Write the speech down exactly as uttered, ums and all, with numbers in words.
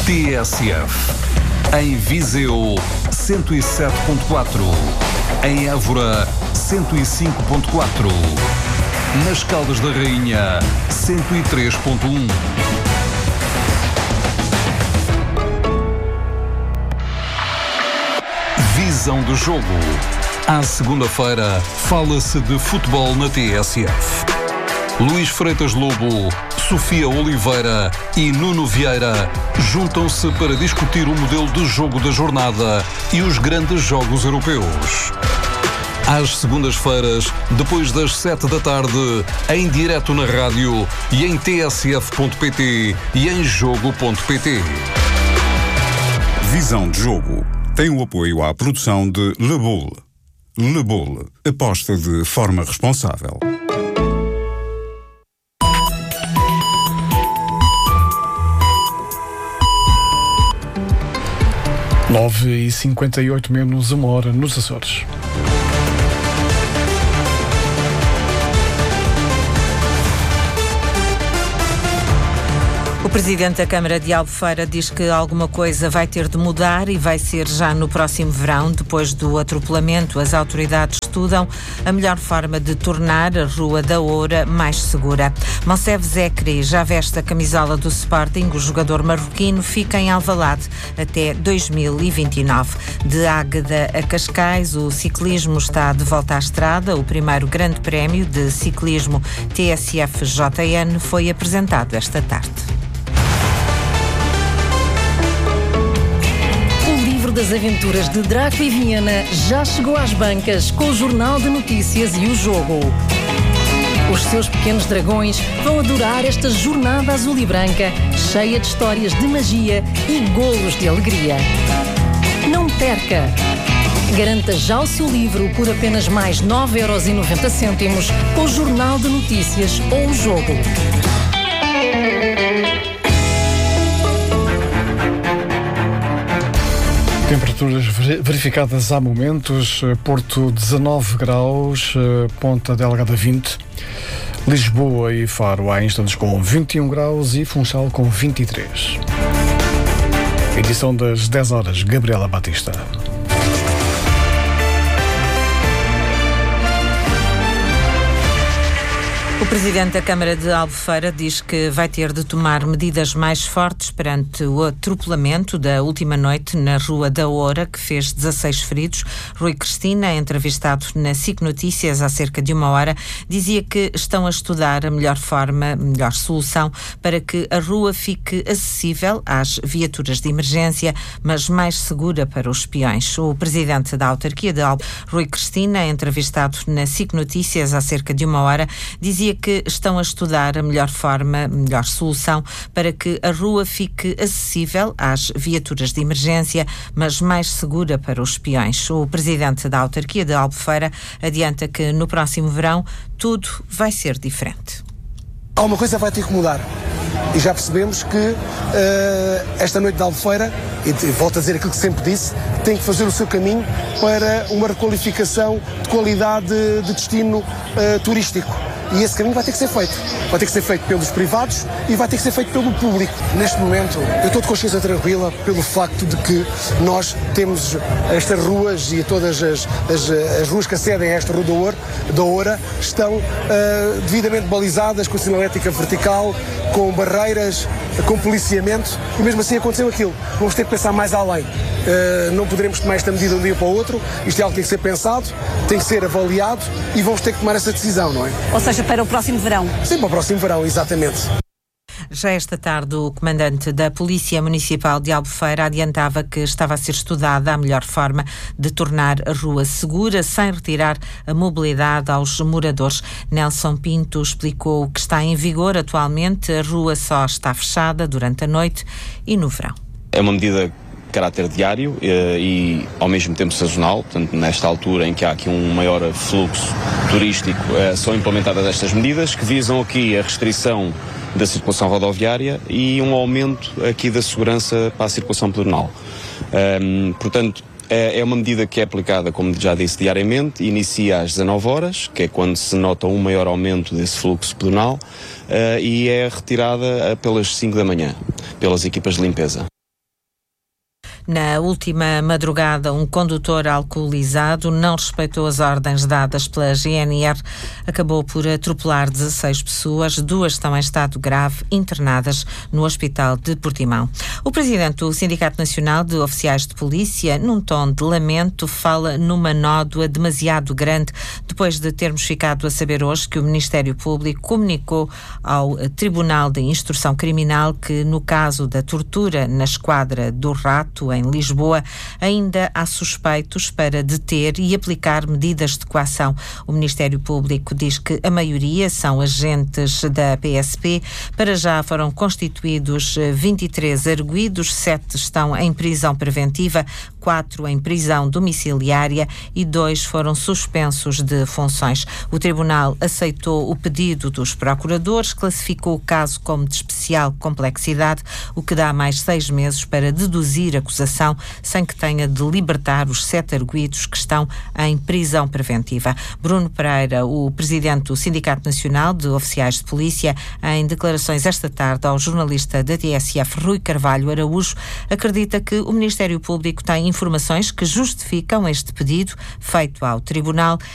T S F. Em Viseu, cento e sete ponto quatro. Em Évora, cento e cinco ponto quatro. Nas Caldas da Rainha, cento e três ponto um. Visão do jogo. À segunda-feira, fala-se de futebol na T S F. Luís Freitas Lobo, Sofia Oliveira e Nuno Vieira juntam-se para discutir o modelo de jogo da jornada e os grandes jogos europeus. Às segundas-feiras, depois das sete da tarde, em direto na rádio e em t s f ponto p t e em jogo ponto p t. Visão de jogo tem o apoio à produção de Le Boule. Le Boule, aposta de forma responsável. nove e cinquenta e oito menos uma hora nos Açores. O Presidente da Câmara de Albufeira diz que alguma coisa vai ter de mudar e vai ser já no próximo verão. Depois do atropelamento, as autoridades estudam a melhor forma de tornar a Rua da Oura mais segura. Monsef Zekri já veste a camisola do Sporting. O jogador marroquino fica em Alvalade até dois mil e vinte e nove. De Águeda a Cascais, o ciclismo está de volta à estrada. O primeiro grande prémio de ciclismo T S F J N foi apresentado esta tarde. Das aventuras de Draco e Viena já chegou às bancas com o Jornal de Notícias e o Jogo. Os seus pequenos dragões vão adorar esta jornada azul e branca, cheia de histórias de magia e golos de alegria. Não perca! Garanta já o seu livro por apenas mais nove euros e noventa cêntimos com o Jornal de Notícias ou o Jogo. Temperaturas verificadas há momentos: Porto dezanove graus, Ponta Delgada vinte, Lisboa e Faro há instantes com vinte e um graus e Funchal com vinte e três. Edição das dez horas, Gabriela Batista. O Presidente da Câmara de Albufeira diz que vai ter de tomar medidas mais fortes perante o atropelamento da última noite na Rua da Oura, que fez dezasseis feridos. Rui Cristina, entrevistado na S I C Notícias há cerca de uma hora, dizia que estão a estudar a melhor forma, a melhor solução para que a rua fique acessível às viaturas de emergência, mas mais segura para os peões. O Presidente da Autarquia de Albufeira, Rui Cristina, entrevistado na S I C Notícias há cerca de uma hora, dizia que estão a estudar a melhor forma, a melhor solução para que a rua fique acessível às viaturas de emergência, mas mais segura para os peões. O Presidente da Autarquia de Albufeira adianta que no próximo verão tudo vai ser diferente. Alguma coisa vai ter que mudar. E já percebemos que uh, esta noite de Albufeira, e volto a dizer aquilo que sempre disse, tem que fazer o seu caminho para uma requalificação de qualidade de, de destino uh, turístico. E esse caminho vai ter que ser feito. Vai ter que ser feito pelos privados e vai ter que ser feito pelo público. Neste momento, eu estou de consciência tranquila pelo facto de que nós temos estas ruas e todas as, as, as ruas que acedem a esta Rua da Oura, da Oura estão uh, devidamente balizadas com sinalética vertical, com barreiras, com policiamento, e mesmo assim aconteceu aquilo. Vamos ter que pensar mais além. Uh, não poderemos tomar esta medida de um dia para o outro. Isto é algo que tem que ser pensado, tem que ser avaliado e vamos ter que tomar essa decisão, não é? Ou seja, para o próximo verão? Sim, para o próximo verão, exatamente. Já esta tarde, o comandante da Polícia Municipal de Albufeira adiantava que estava a ser estudada a melhor forma de tornar a rua segura sem retirar a mobilidade aos moradores. Nelson Pinto explicou o que está em vigor atualmente. A rua só está fechada durante a noite e no verão. É uma medida de caráter diário e, e ao mesmo tempo sazonal, portanto nesta altura em que há aqui um maior fluxo turístico, é, são implementadas estas medidas que visam aqui a restrição da circulação rodoviária e um aumento aqui da segurança para a circulação pedonal. Um, portanto, é, é uma medida que é aplicada, como já disse, diariamente, inicia às dezanove horas, que é quando se nota um maior aumento desse fluxo pedonal, uh, e é retirada pelas cinco da manhã, pelas equipas de limpeza. Na última madrugada, um condutor alcoolizado não respeitou as ordens dadas pela G N R, acabou por atropelar dezasseis pessoas, duas estão em estado grave, internadas no Hospital de Portimão. O presidente do Sindicato Nacional de Oficiais de Polícia, num tom de lamento, fala numa nódoa demasiado grande, depois de termos ficado a saber hoje que o Ministério Público comunicou ao Tribunal de Instrução Criminal que, no caso da tortura na Esquadra do Rato, em Lisboa, ainda há suspeitos para deter e aplicar medidas de coação. O Ministério Público diz que a maioria são agentes da P S P. Para já foram constituídos vinte e três arguidos, sete estão em prisão preventiva, quatro em prisão domiciliária e dois foram suspensos de funções. O Tribunal aceitou o pedido dos procuradores, classificou o caso como de especial complexidade, o que dá mais seis meses para deduzir acusação sem que tenha de libertar os sete arguidos que estão em prisão preventiva. Bruno Pereira, o presidente do Sindicato Nacional de Oficiais de Polícia, em declarações esta tarde ao jornalista da T S F, Rui Carvalho Araújo, acredita que o Ministério Público tem informações que justificam este pedido feito ao Tribunal